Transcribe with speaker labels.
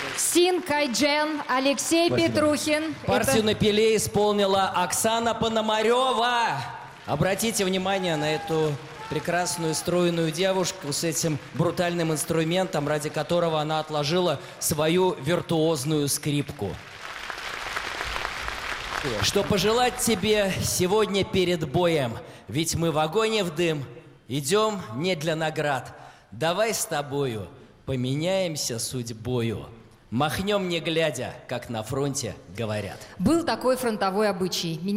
Speaker 1: Син Кайджен, Алексей Петрухин.
Speaker 2: Партию на пиле исполнила Оксана Пономарева. Обратите внимание на эту прекрасную стройную девушку с этим брутальным инструментом, ради которого она отложила свою виртуозную скрипку. Что пожелать тебе сегодня перед боем? Ведь мы в огонь и в дым идем не для наград. Давай с тобою поменяемся судьбою. Махнем не глядя, как на фронте говорят.
Speaker 1: Был такой фронтовой обычай.